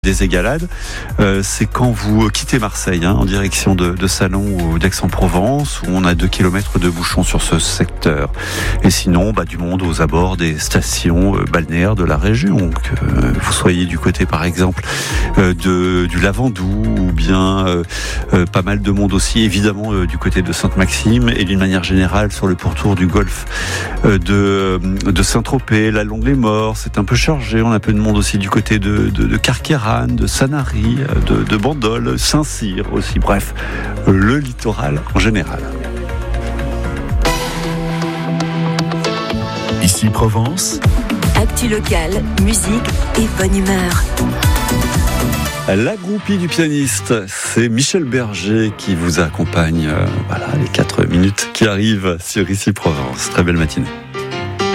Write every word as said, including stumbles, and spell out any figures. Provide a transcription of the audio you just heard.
Des égalades, euh, c'est quand vous quittez Marseille hein, en direction de, de Salon ou d'Aix-en-Provence, où on a deux kilomètres de bouchons sur ce secteur. Et sinon, bah, du monde aux abords des stations euh, balnéaires de la région. Que euh, vous soyez du côté, par exemple, euh, de, du Lavandou, ou bien euh, euh, pas mal de monde aussi, évidemment, euh, du côté de Sainte-Maxime, et d'une manière générale sur le pourtour du golfe euh, de, de Saint-Tropez, la Longue-les-Morts. C'est un peu chargé. On a un peu de monde aussi du côté de, de, de Carqueiranne, de Sanary, de, de Bandol, Saint-Cyr aussi, bref, le littoral en général. Ici Provence. Actu locale, musique et bonne humeur. La groupie du pianiste, c'est Michel Berger qui vous accompagne. Euh, voilà, les quatre minutes qui arrivent sur Ici Provence. Très belle matinée.